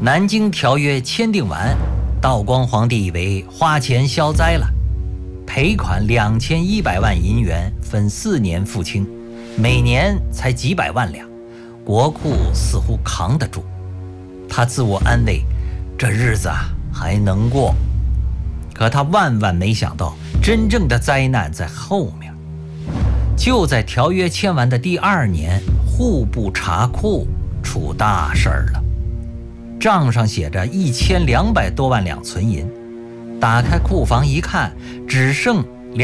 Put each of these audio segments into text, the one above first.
南京条约签订完，道光皇帝以为花钱消灾了，赔款2100万银元，分4年付清，每年才几百万两，国库似乎扛得住。他自我安慰，这日子还能过。可他万万没想到，真正的灾难在后面。就在条约签完的第2年，户部查库出大事儿了。账上写着1200多万两存银，打开库房一看，只剩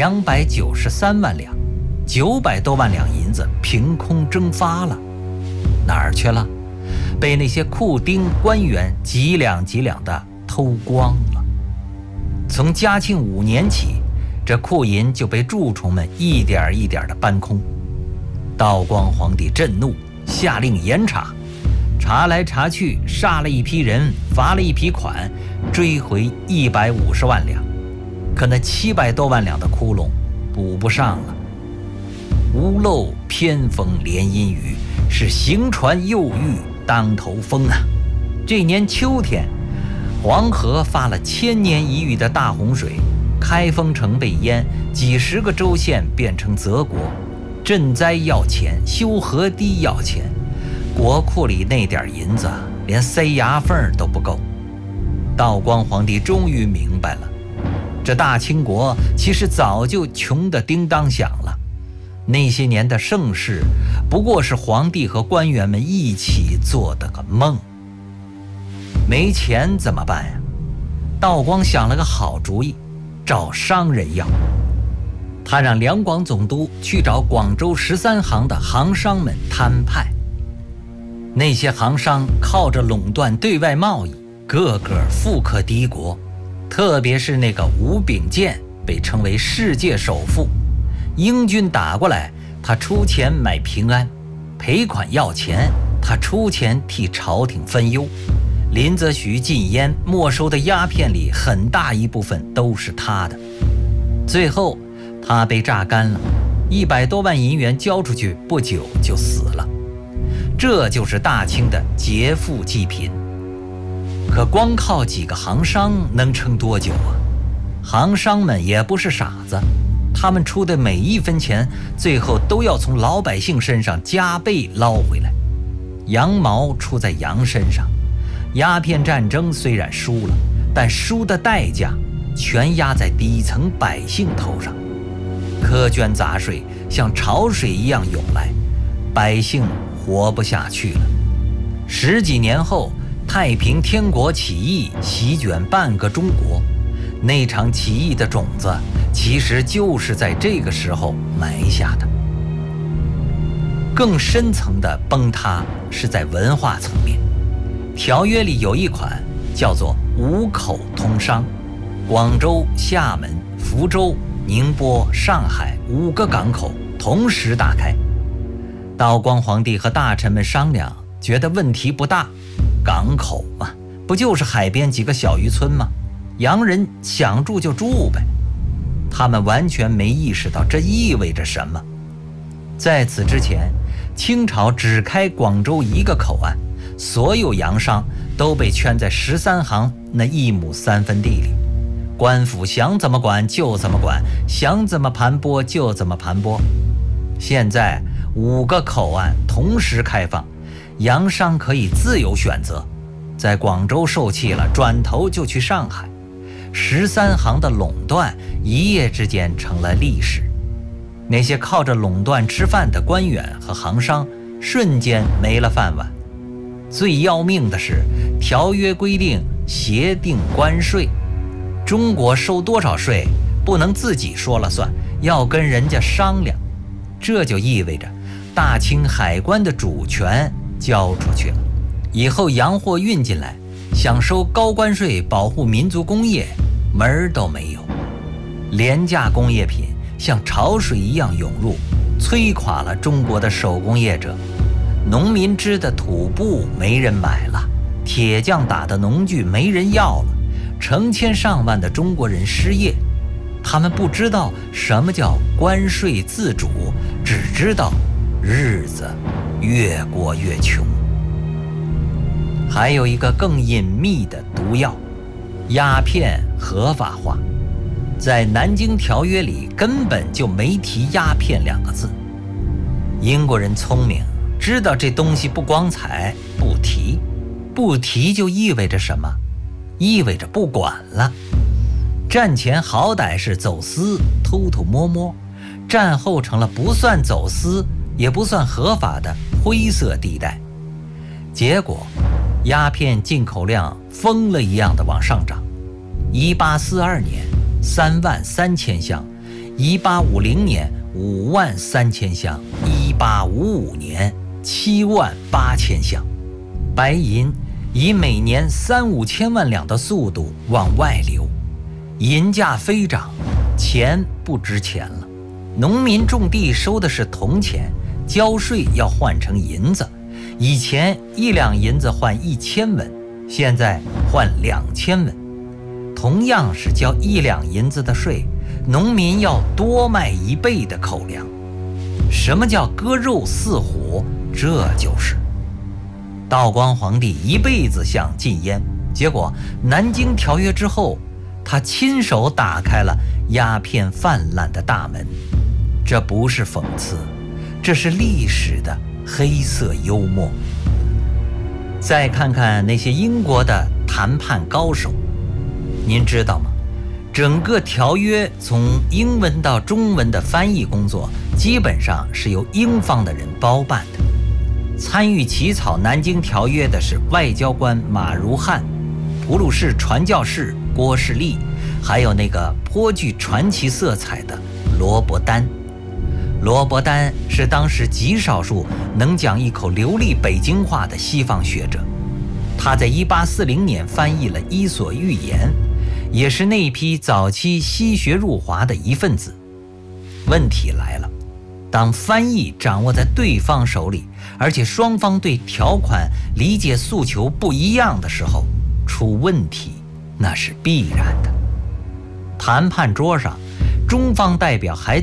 293万两，900多万两银子凭空蒸发了。哪儿去了？被那些库丁官员几两几两的偷光了。从嘉庆5年起，这库银就被蛀虫们一点一点的搬空。道光皇帝震怒，下令严查，查来查去，杀了一批人，罚了一批款，追回150万两。可那700多万两的窟窿补不上了。屋漏偏逢连阴雨，是行船又遇当头风啊！这年秋天，黄河发了1000年一遇的大洪水，开封城被淹，几十个州县变成泽国，赈灾要钱，修河堤要钱，国库里那点银子连塞牙缝都不够。道光皇帝终于明白了，这大清国其实早就穷得叮当响了。那些年的盛世，不过是皇帝和官员们一起做的个梦。没钱怎么办呀？道光想了个好主意，找商人要。他让两广总督去找广州13行的行商们摊派。那些行商靠着垄断对外贸易，个个富可敌国，特别是那个吴秉鉴，被称为世界首富。英军打过来，他出钱买平安；赔款要钱，他出钱替朝廷分忧。林则徐禁烟没收的鸦片里，很大一部分都是他的。最后他被榨干了，100多万银元交出去，不久就死了。这就是大清的劫富济贫。可光靠几个行商能撑多久啊？行商们也不是傻子，他们出的每一分钱，最后都要从老百姓身上加倍捞回来。羊毛出在羊身上，鸦片战争虽然输了，但输的代价全压在底层百姓头上。苛捐杂税像潮水一样涌来，百姓活不下去了。10几年后，太平天国起义席卷半个中国，那场起义的种子其实就是在这个时候埋下的。更深层的崩塌是在文化层面。条约里有一款叫做5口通商，广州、厦门、福州、宁波、上海5个港口同时打开。道光皇帝和大臣们商量，觉得问题不大，港口嘛，不就是海边几个小渔村吗？洋人想住就住呗。他们完全没意识到这意味着什么。在此之前，清朝只开广州1个口岸，所有洋商都被圈在13行那1亩3分地里，官府想怎么管就怎么管，想怎么盘剥就怎么盘剥。现在5个口岸同时开放，洋商可以自由选择，在广州受气了，转头就去上海。13行的垄断一夜之间成了历史。那些靠着垄断吃饭的官员和行商瞬间没了饭碗。最要命的是，条约规定协定关税，中国收多少税不能自己说了算，要跟人家商量。这就意味着大清海关的主权交出去了，以后洋货运进来，想收高关税保护民族工业门儿都没有。廉价工业品像潮水一样涌入，摧垮了中国的手工业者。农民织的土布没人买了，铁匠打的农具没人要了，成千上万的中国人失业。他们不知道什么叫关税自主，只知道日子越过越穷。 还有一个更隐秘的毒药，鸦片合法化。在南京条约里根本就没提鸦片2个字。英国人聪明，知道这东西不光彩，不提。不提就意味着什么？意味着不管了。战前好歹是走私，偷偷摸摸，战后成了不算走私也不算合法的灰色地带。结果鸦片进口量疯了一样的往上涨，1842年33000箱，1850年53000箱，1855年78000箱。白银以每年3-5千万两的速度往外流，银价飞涨，钱不值钱了。农民种地收的是铜钱，交税要换成银子。以前1两银子换1000文，现在换2000文。同样是交1两银子的税，农民要多卖1倍的口粮。什么叫割肉似虎？这就是道光皇帝一辈子想禁烟，结果南京条约之后，他亲手打开了鸦片泛滥的大门。这不是讽刺，这是历史的黑色幽默。再看看那些英国的谈判高手，您知道吗？整个条约从英文到中文的翻译工作基本上是由英方的人包办的。参与起草南京条约的是外交官马如汉、普鲁士传教士郭士立，还有那个颇具传奇色彩的罗伯丹。罗伯丹是当时极少数能讲一口流利北京话的西方学者，他在1840年翻译了《伊索寓言》，也是那批早期西学入华的一份子。问题来了，当翻译掌握在对方手里，而且双方对条款理解诉求不一样的时候，出问题那是必然的。谈判桌上，中方代表还